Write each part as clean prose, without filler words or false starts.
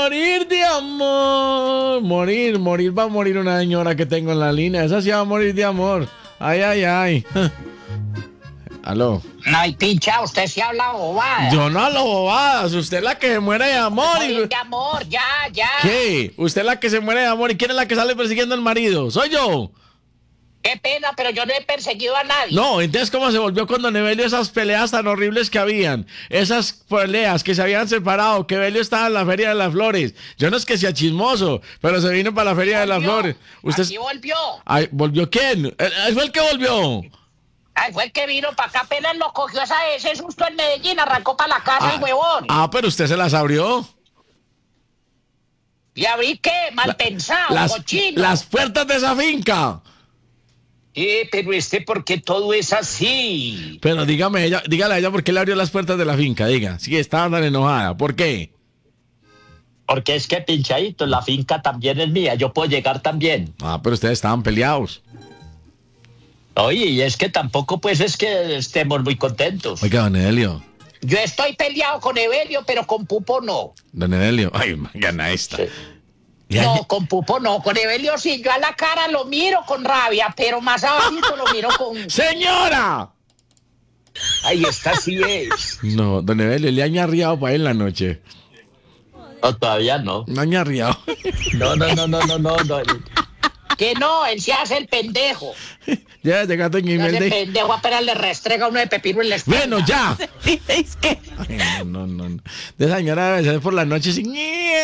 Morir de amor. Morir va a morir una señora que tengo en la línea. Esa sí va a morir de amor. Ay. Aló. No, y pincha, usted sí habla bobada. Yo no hablo bobadas. Usted es la que se muere de amor. Morir de amor, ya. ¿Qué? Usted es la que se muere de amor. ¿Y quién es la que sale persiguiendo al marido? Soy yo. Qué pena, pero yo no he perseguido a nadie. No, entonces ¿cómo se volvió con Don Evelio esas peleas tan horribles que habían? Esas peleas que se habían separado, que Evelio estaba en la Feria de las Flores. Yo no es que sea chismoso, pero se vino para la Feria de las Flores. ¿Usted Aquí volvió. Ay, ¿volvió quién? Él fue el que volvió. Ay, fue el que vino para acá, apenas lo cogió ese susto en Medellín, arrancó para la casa el huevón. Pero usted se las abrió. ¿Y abrí qué? Mal pensado, cochino. Las puertas de esa finca. Pero ¿por qué todo es así? Pero dígale a ella por qué le abrió las puertas de la finca, diga. Sí, estaba tan enojada. ¿Por qué? Porque es que, pinchadito, la finca también es mía, yo puedo llegar también. Pero ustedes estaban peleados. Oye, y es que tampoco pues es que estemos muy contentos. Oiga, Don Evelio. Yo estoy peleado con Evelio, pero con Pupo no. Don Evelio, gana esta. Sí. No, con Pupo no, con Evelio sí, yo a la cara lo miro con rabia, pero más abajito lo miro con... ¡Señora! Ahí está, sí es. No, Don Evelio, le ha ñarriado para él en la noche. No, todavía no. No ha ñarriado. No. Que no, él se hace el pendejo. Ya llegando en email de... pendejo apenas le restrega uno de pepino en la espalda. Bueno, ya. Es que... Ay, no. De señora a veces por la noche sin...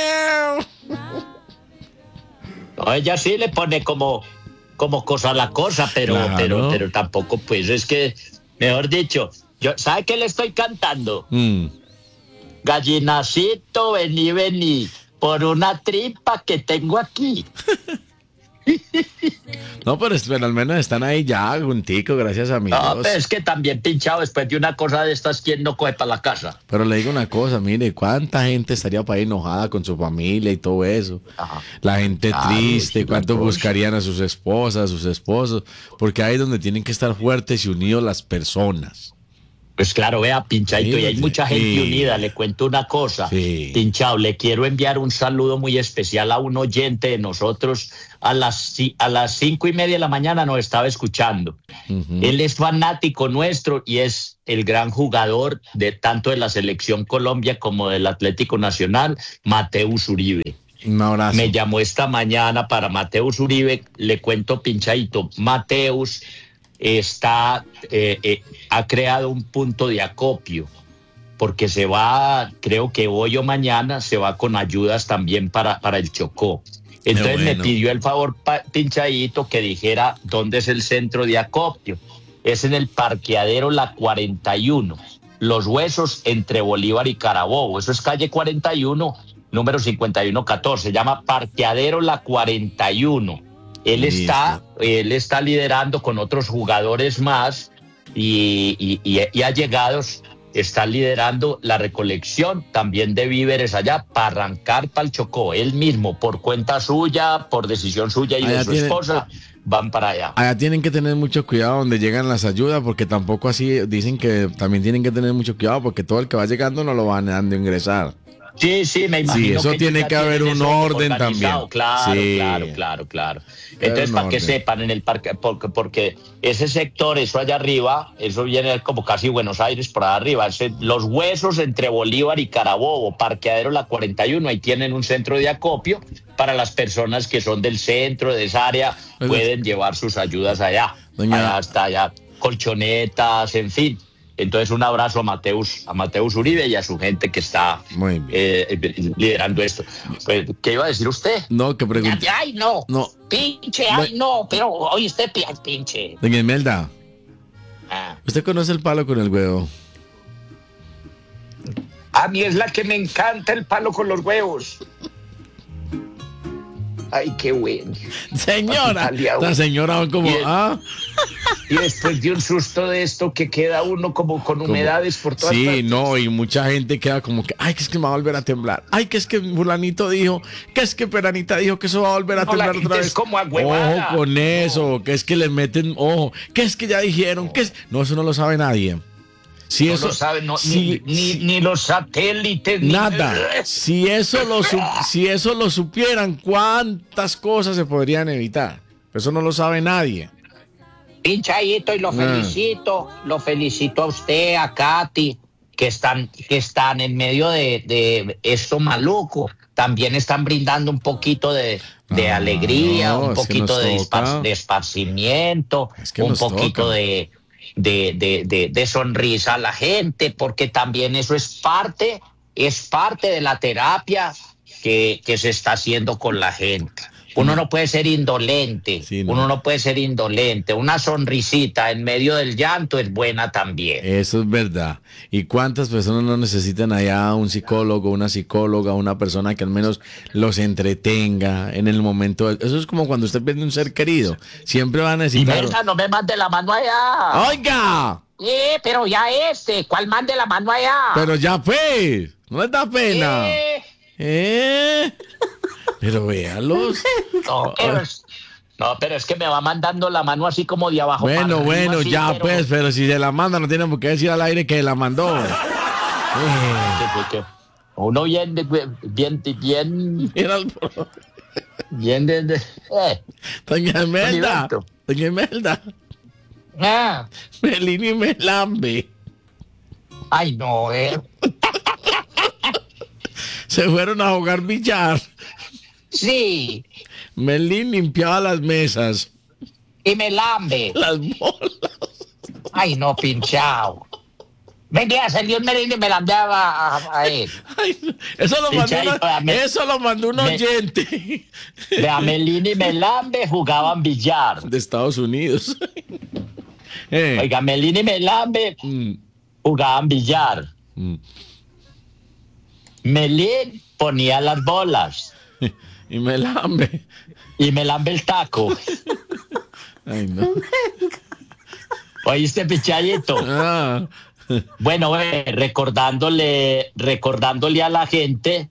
No, ella sí le pone como cosa a la cosa, pero, claro. pero tampoco, pues, es que, mejor dicho, ¿sabe qué le estoy cantando? Gallinacito, vení, por una tripa que tengo aquí. No, pero al menos están ahí ya, juntico, gracias a mi Dios. No, pero es que también pinchado después de una cosa de estas, ¿quién no coge para la casa? Pero le digo una cosa, mire, ¿cuánta gente estaría para ahí enojada con su familia y todo eso? Ajá. La gente triste, ¿cuánto buscarían a sus esposas, a sus esposos? Porque ahí es donde tienen que estar fuertes y unidos las personas. Pues claro, vea, pinchadito, y hay mucha gente unida. Le cuento una cosa, pinchado, le quiero enviar un saludo muy especial a un oyente de nosotros. A las 5:30 de la mañana nos estaba escuchando. Él es fanático nuestro y es el gran jugador de tanto de la Selección Colombia como del Atlético Nacional, Mateus Uribe. Un abrazo. Me llamó esta mañana para Mateus Uribe. Le cuento, pinchadito, Mateus ha creado un punto de acopio porque se va, creo que hoy o mañana se va con ayudas también para el Chocó. Entonces me pidió el favor, pinchadito, que dijera dónde es el centro de acopio. Es en el parqueadero La 41, Los Huesos, entre Bolívar y Carabobo. Eso es calle 41, número 5114. Se llama parqueadero La 41. Él está liderando con otros jugadores más y allegados, está liderando la recolección también de víveres allá para arrancar para el Chocó. Él mismo, por cuenta suya, por decisión suya y allá de su esposa, van para allá. Allá tienen que tener mucho cuidado donde llegan las ayudas, porque tampoco así dicen que también tienen que tener mucho cuidado, porque todo el que va llegando no lo van dando a ingresar. Sí, me imagino. Sí, eso que tiene que haber un orden también. Claro, sí. Claro. Entonces, para que sepan, en el parque, porque ese sector, eso allá arriba, eso viene como casi Buenos Aires por allá arriba, Los Huesos entre Bolívar y Carabobo, parqueadero La 41, ahí tienen un centro de acopio para las personas que son del centro, de esa área, pueden llevar sus ayudas allá. Allá está, allá, colchonetas, en fin. Entonces, un abrazo a Mateus Uribe y a su gente que está liderando esto. Pues, ¿qué iba a decir usted? No, que pregunte. Ay, no. Pinche, pero oye, usted pinche. Doña Imelda, ¿usted conoce el palo con el huevo? A mí es la que me encanta el palo con los huevos. Ay, qué bueno. Señora, la señora como, Y después de un susto de esto que queda uno como con humedades por todas partes. Sí, no, y mucha gente queda como que, ay, que es que me va a volver a temblar. Ay, que es que fulanito dijo, que es que peranita dijo que eso va a volver a temblar otra vez. Es como agüevada. Ojo con eso, que es que le meten, ojo, que es que ya dijeron, que es... No, eso no lo sabe nadie. Si no eso, lo saben, no, si, ni los satélites. nada. Si eso lo supieran, ¿cuántas cosas se podrían evitar? Eso no lo sabe nadie. Pinchadito, y lo felicito a usted, a Katy, que están en medio de esto maluco. También están brindando un poquito de alegría, un poquito de esparcimiento, un poquito de sonrisa a la gente, porque también eso es parte de la terapia que se está haciendo con la gente. Uno no puede ser indolente, Uno no puede ser indolente. Una sonrisita en medio del llanto es buena también. Eso es verdad. ¿Y cuántas personas no necesitan allá un psicólogo, una psicóloga, una persona que al menos los entretenga en el momento? Eso es como cuando usted pierde un ser querido. Siempre va a necesitar... Y no me mande la mano allá. ¡Oiga! Pero ya ¿cuál mande la mano allá? Pero ya pues, no les da pena. Pero véalos. Pero es que me va mandando la mano así como de abajo. Bueno, así, ya pero si se la manda no tiene por qué decir al aire que la mandó. Uno bien. Doña Imelda. Melini me lambe. Ay, no, Se fueron a jugar billar. Sí. Melín limpiaba las mesas. Y me lambe. Las bolas. Ay, no, pinchao. Venía, salió un Melín y me lambeaba a él. Ay, eso lo mandó un oyente. A Melín y Melambe jugaban billar. De Estados Unidos. Oiga, Melín y Melambe jugaban billar. Melín ponía las bolas. Y Melambe el taco. Ay, no. ¿Oíste, pichadito? Bueno, recordándole a la gente,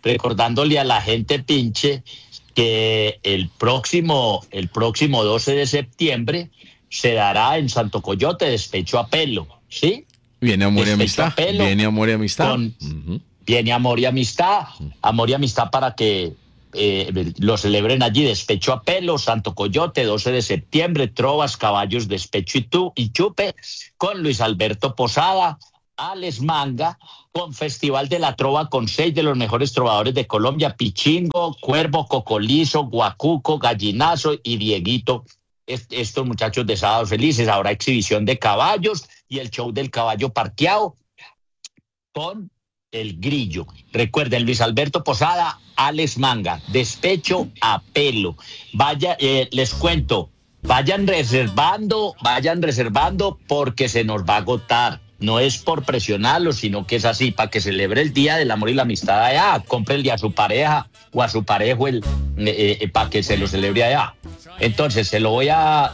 pinche, que el próximo 12 de septiembre se dará en Santo Coyote Despecho a Pelo, ¿sí? Viene Amor y Amistad. Viene Amor y Amistad. Viene Amor y Amistad para que lo celebren allí. Despecho a Pelo, Santo Coyote, 12 de septiembre, trovas, caballos, despecho y chupe, con Luis Alberto Posada, Alex Manga, con Festival de la Trova con 6 de los mejores trovadores de Colombia: Pichingo, Cuervo, Cocolizo, Guacuco, Gallinazo y Dieguito. Estos muchachos de Sábados Felices. Habrá exhibición de caballos y el show del caballo parqueado con el grillo. Recuerden, Luis Alberto Posada, Alex Manga, Despecho a Pelo. Les cuento, vayan reservando porque se nos va a agotar. No es por presionarlo, sino que es así, para que celebre el Día del Amor y la Amistad allá. Cómprenle a su pareja o a su parejo para que se lo celebre allá. Entonces, le voy a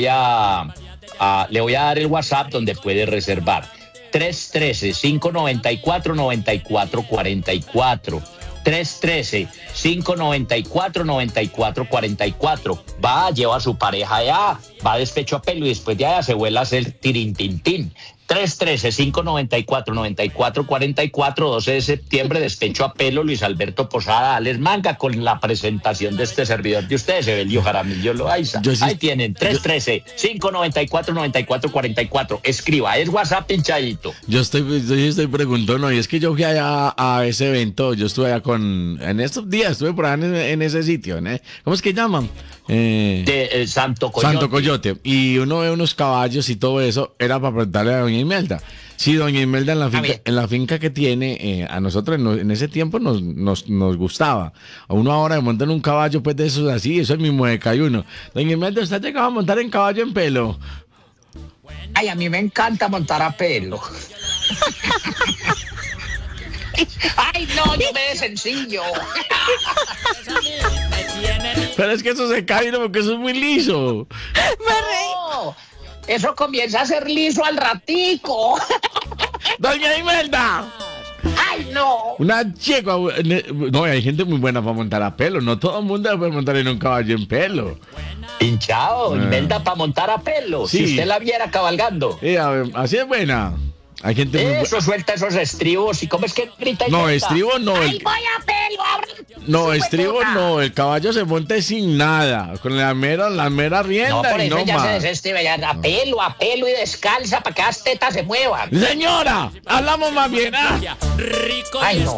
dar el WhatsApp donde puede reservar. 313-594-9444. 313-594-9444. Lleva a su pareja allá, va a Despecho a Pelo y después de allá se vuela a hacer tirintintín. 313-594-9444, 12 de septiembre, Despecho a Pelo, Luis Alberto Posada, Alex Manga, con la presentación de este servidor de ustedes, Evelio Jaramillo Loaiza. Ahí tienen, 313-594-9444. Escriba, es WhatsApp pinchadito. Yo estoy preguntando, y es que yo fui allá a ese evento, yo estuve allá en estos días, estuve por allá en ese sitio, ¿no? ¿Cómo es que llaman? Santo Coyote. Santo Coyote. Y uno ve unos caballos y todo eso, era para preguntarle a doña Imelda. Sí, doña Imelda en la finca que tiene, a nosotros en ese tiempo nos gustaba. A uno ahora de montar un caballo, pues de esos así, eso es mi mueca y uno. Doña Imelda, ¿usted ha llegado a montar en caballo en Pelo? Ay, a mí me encanta montar a Pelo. Ay, no, yo me de sencillo. Pero es que eso se cae, ¿no? Porque eso es muy liso. No, eso comienza a ser liso al ratico. ¡Doña Imelda! ¡Ay, no! Una chica. No, hay gente muy buena para montar a pelo. No todo el mundo puede montar en un caballo en pelo. Pinchado, Imelda para montar a pelo. Sí. Si usted la viera cabalgando. Así es buena. Hay gente eso suelta esos estribos. ¿Y cómo es que grita? No, estribo no. ¡Ay, voy a pelo! No, estribo no. El caballo se monta sin nada. Con la mera rienda. No, por y eso no ya más. se desestima. Ya a pelo y descalza para que las tetas se muevan. Señora, hablamos más bien. Ay, no.